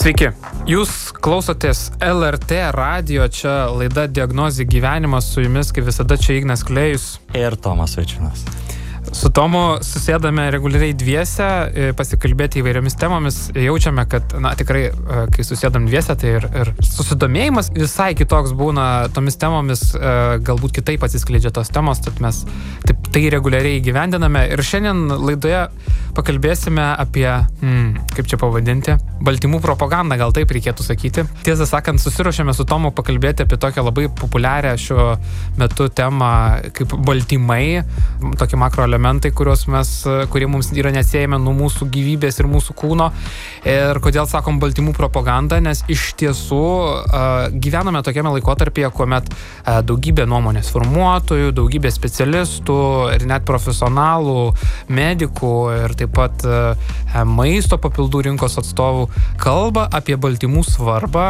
Sveiki, jūs klausotės LRT radijo, čia laida Diagnozė gyvenimas, su jumis kaip visada čia Ignas Klėjus ir Tomas Vaičiūnas. Su Tomu susėdame reguliariai dviese, pasikalbėti įvairiomis temomis. Jaučiame, kad, tikrai, kai susėdam dviese, tai ir susidomėjimas visai kitoks būna tomis temomis, galbūt kitaip atsiskleidžia tos temos, tad mes tai reguliariai įgyvendiname. Ir šiandien laidoje pakalbėsime apie, kaip čia pavadinti, baltymų propagandą, gal taip reikėtų sakyti. Tiesą sakant, susiruošėme su Tomu pakalbėti apie tokią labai populiarią šiuo metu temą kaip baltymai, tokie makroelementai, kurie mums yra neatsiejami nuo mūsų gyvybės ir mūsų kūno. Ir kodėl sakom baltymų propaganda, nes iš tiesų gyvename tokiame laikotarpyje, kuomet daugybė nuomonės formuotojų, daugybė specialistų ir net profesionalų, medikų ir taip pat maisto papildų rinkos atstovų kalba apie baltymų svarbą.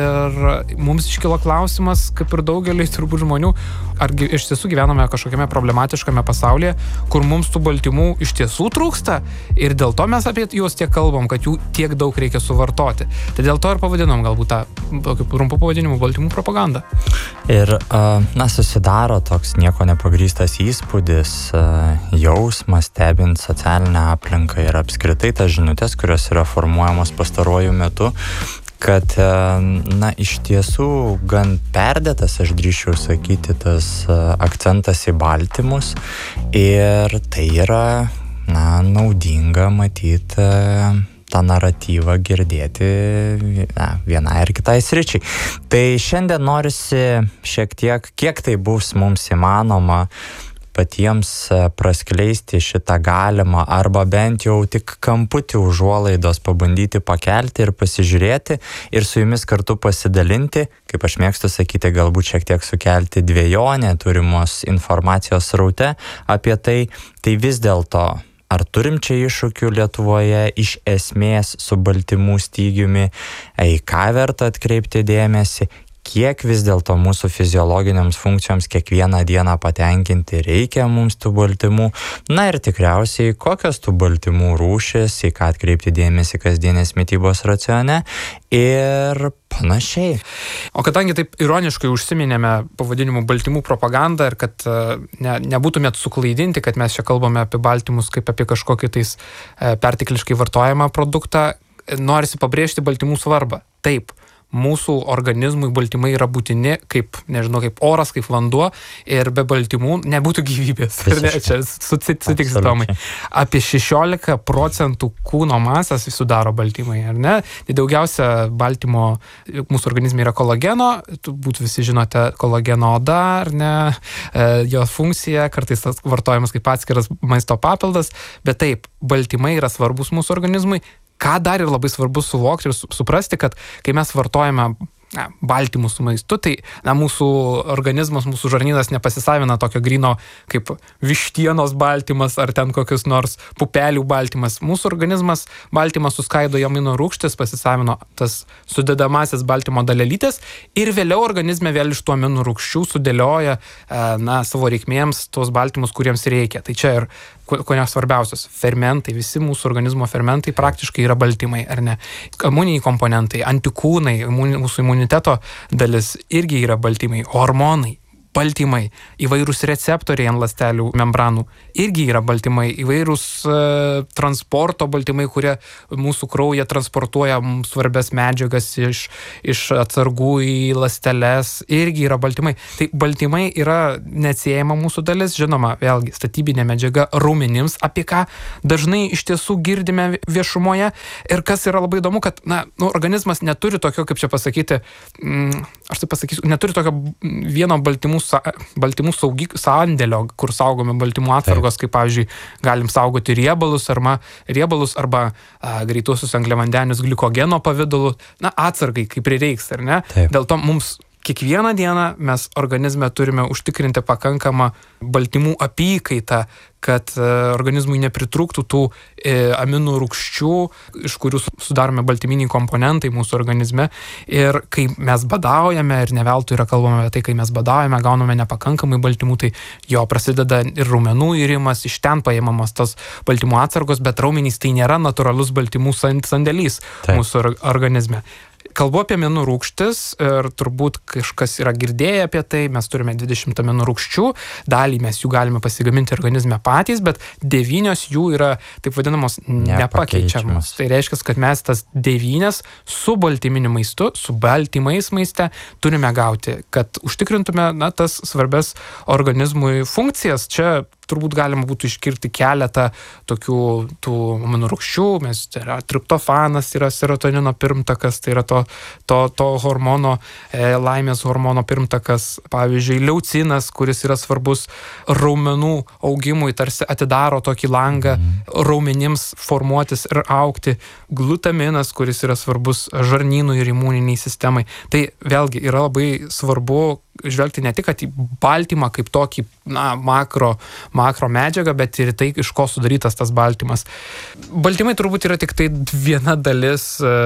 Ir mums iškilo klausimas, kaip ir daugeliui turbūt žmonių, argi iš tiesų gyvename kažkokiame problematiškame pasaulyje, kur mums tų baltymų iš tiesų trūksta ir dėl to mes apie juos tiek kalbam, kad jų tiek daug reikia suvartoti. Tai dėl to ir pavadinom galbūt tą trumpų pavadinimų baltymų propaganda. Ir susidaro toks nieko nepagrįstas įspūdis, jausmas, stebint socialinę aplinką ir apskritai tas žinutės, kurios yra formuojamos pastaruoju metu, kad, iš tiesų gan perdėtas, aš drįsčiau sakyti, tas akcentas į baltymus ir tai yra, naudinga matyti tą naratyvą girdėti vienai ar kitai sričiai. Tai šiandien norisi šiek tiek, kiek tai bus mums įmanoma, patiems praskleisti šitą galimą arba bent jau tik kamputį užuolaidos pabandyti pakelti ir pasižiūrėti ir su jumis kartu pasidalinti, kaip aš mėgstu sakyti, galbūt šiek tiek sukelti dvejonę turimos informacijos sraute apie tai vis dėlto, ar turim čia iššūkių Lietuvoje iš esmės su baltymų stygiumi, į ką verta atkreipti dėmesį, kiek vis dėlto mūsų fiziologiniams funkcijoms kiekvieną dieną patenkinti reikia mums tų baltymų, ir tikriausiai kokios tų baltymų rūšis, į ką atkreipti dėmesį kasdienės mitybos racione ir panašiai. O kadangi taip ironiškai užsiminėme pavadinimu baltymų propaganda ir kad nebūtumėt suklaidinti, kad mes čia kalbame apie baltymus kaip apie kažkokį tais pertekliškai vartojamą produktą, norisi pabrėžti baltymų svarbą. Taip. Mūsų organizmui baltymai yra būtini kaip oras, kaip vanduo ir be baltymų nebūtų gyvybės. Čia sutiksit, Tomai. Apie 16% kūno masės sudaro baltymai, ar ne? Tai daugiausia baltymo mūsų organizme yra kolageno, turbūt visi žinote kolageno oda, ar ne? Jo funkcija, kartais vartojamas kaip atskiras maisto papildas, bet taip, baltymai yra svarbus mūsų organizmui. Ką dar ir labai svarbu suvokti ir suprasti, kad kai mes vartojame baltymus su maistu, tai mūsų organizmas, mūsų žarnynas nepasisavina tokio gryno kaip vištienos baltymas ar ten kokius nors pupelių baltymas. Mūsų organizmas baltymą suskaido į amino rūgštis, pasisavino tas sudedamasis baltymo dalelytės ir vėliau organizme vėl iš tų amino rūgščių sudėlioja savo reikmėms tuos baltymus, kuriems reikia. Tai čia ir ko nesvarbiausias fermentai, visi mūsų organizmo fermentai praktiškai yra baltymai, ar ne? Imuniniai komponentai, antikūnai, mūsų imuniteto dalis irgi yra baltymai, hormonai, baltymai, įvairūs receptoriai ant ląstelių membranų irgi yra baltymai, įvairūs transporto baltymai, kurie mūsų kraujyje transportuoja mums svarbias medžiagas iš atsargų į ląsteles, irgi yra baltymai. Tai baltymai yra neatsiejama mūsų dalis, žinoma, vėlgi statybinė medžiaga raumenims, apie ką dažnai iš tiesų girdime viešumoje ir kas yra labai įdomu, kad organizmas neturi tokio, kaip čia pasakyti, aš tai pasakysiu, neturi tokio vieno baltymų sandėlio, kur saugomi baltymų atsargos, kaip pavyzdžiui, galim saugoti riebalus arba greituosius angliavandenius glikogeno pavidalu, atsargai, kaip prireiks, ar ne? Taip. Dėl to mums kiekvieną dieną mes organizme turime užtikrinti pakankamą baltymų apykaitą, kad organizmui nepritrūktų tų aminų rūgščių, iš kurių sudaromi baltyminiai komponentai mūsų organizme. Ir kai mes badaujame, ir ne veltui yra kalbama apie tai, kai mes badaujame, gauname nepakankamai baltymų, tai jo prasideda ir raumenų irimas, iš ten paimamos tos baltymų atsargos, bet raumenys tai nėra natūralus baltymų sandėlys mūsų organizme. Kalbu apie aminų rūgštis ir turbūt kažkas yra girdėję apie tai, mes turime 20 aminų rūgščių, dalį mes jų galime pasigaminti organizme patys, bet 9 jų yra taip vadinamos nepakeičiamos. Tai reiškia, kad mes tas 9 su baltyminiu maistu, su baltymais maiste turime gauti, kad užtikrintume tas svarbias organizmui funkcijas. Čia turbūt galima būtų išskirti keletą tokių tų aminų rūgščių, tai yra triptofanas, yra serotonino pirmtakas, tai yra to hormono, laimės hormono pirmtakas, pavyzdžiui, leucinas, kuris yra svarbus raumenų augimui, tarsi atidaro tokį langą raumenims formuotis ir augti, glutaminas, kuris yra svarbus žarnynui ir imuniniai sistemai. Tai vėlgi yra labai svarbu žvelgti ne tik į baltymą kaip tokį makro medžiagą, bet ir tai, iš ko sudarytas tas baltymas. Baltymai turbūt yra tik tai viena dalis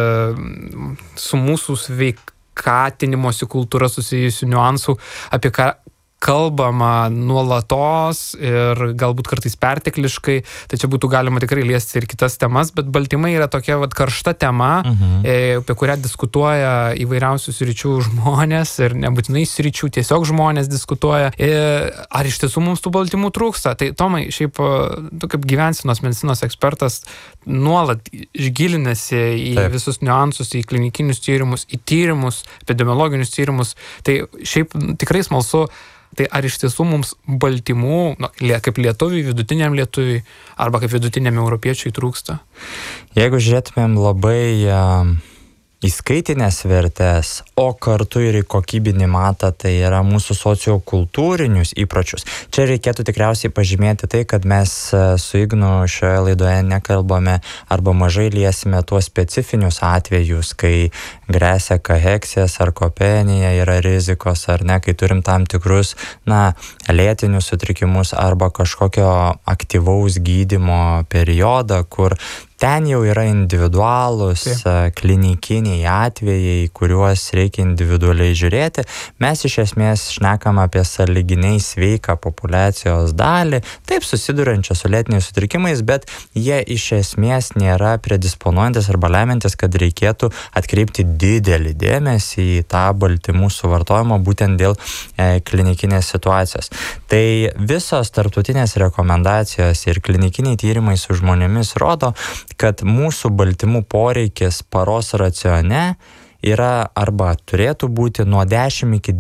su mūsų sveikatinimosi kultūra susijusių niuansų, apie ką kalbama nuolatos ir galbūt kartais pertekliškai, tai čia būtų galima tikrai liesti ir kitas temas, bet baltymai yra tokia karšta tema, apie kurią diskutuoja įvairiausių sričių žmonės ir nebūtinai sričių, tiesiog žmonės diskutuoja. Ar iš tiesų mums tų baltymų trūksta? Tai Tomai, šiaip tu kaip gyvensenos medicinos ekspertas nuolat išgilinasi į visus niuansus, į klinikinius tyrimus, į tyrimus, epidemiologinius tyrimus. Tai šiaip tikrai smalsu, tai ar iš tiesų mums baltymų, kaip lietuviui, vidutiniam lietuviui, arba kaip vidutiniam europiečiui trūksta? Jeigu žiūrėtumėm labai įskaitinės vertės, o kartu ir į kokybinį matą, tai yra mūsų sociokultūrinius įpročius. Čia reikėtų tikriausiai pažymėti tai, kad mes su Ignu šioje laidoje nekalbame arba mažai liesime tuos specifinius atvejus, kai gresia kaheksija, sarkopenija, yra rizikos ar ne, kai turim tam tikrus lėtinius sutrikimus arba kažkokio aktyvaus gydymo periodą, kur ten jau yra individualūs klinikiniai atvejai, kuriuos reikia individualiai žiūrėti. Mes iš esmės šnekam apie sąlyginai sveiką populiacijos dalį, taip susiduriančią su lėtiniais sutrikimais, bet jie iš esmės nėra predisponuojantis arba lemiantis, kad reikėtų atkreipti didelį dėmesį į tą baltymų suvartojimą būtent dėl klinikinės situacijos. Tai visos tarptautinės rekomendacijos ir klinikiniai tyrimai su žmonėmis rodo, kad mūsų baltymų poreikis paros racione yra arba turėtų būti nuo 10 iki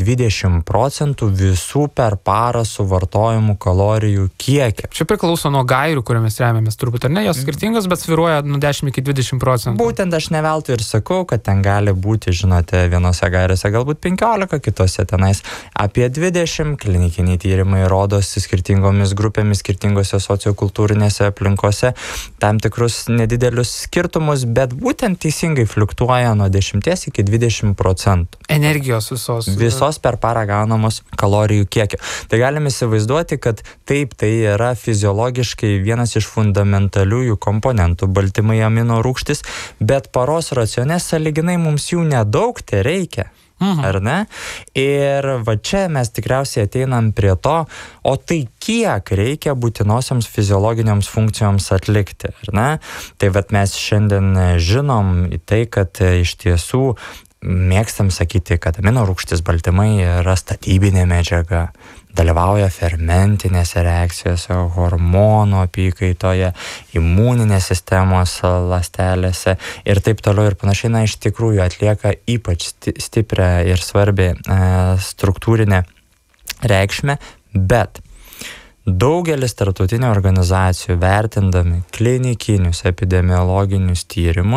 20% visų per parą suvartojamų kalorijų kiekio. Čia priklauso nuo gairių, kuriomis remiamės turbūt, ar ne? Jos skirtingos, bet svyruoja nuo 10 iki 20%. Būtent aš ne veltui ir sakau, kad ten gali būti, žinote, vienose gairėse galbūt 15, kitose tenais apie 20. Klinikiniai tyrimai rodosi skirtingomis grupėmis, skirtingose sociokultūrinėse aplinkose tam tikrus nedidelius skirtumus, bet būtent teisingai fliuktuoja nuo 10 iki 20%. Energijos visos per parą gaunamos kalorijų kiekio. Tai galime įsivaizduoti, kad taip, tai yra fiziologiškai vienas iš fundamentaliųjų komponentų baltymai amino rūgštis, bet paros racione sąlyginai mums jų nedaug te reikia. Ar ne? Ir va čia mes tikriausiai ateinam prie to, o tai kiek reikia būtinosioms fiziologinėms funkcijoms atlikti, ar ne? Tai vat mes šiandien žinom į tai, kad iš tiesų mėgstam sakyti, kad amino rūgštis baltymai yra statybinė medžiaga, dalyvauja fermentinėse reakcijose, hormonų apykaitoje, imuninės sistemos ląstelėse ir taip toliau ir panašiai. Iš tikrųjų atlieka ypač stiprią ir svarbią struktūrinę reikšmę, bet daugelis tarptautinių organizacijų vertindami klinikinius epidemiologinius tyrimus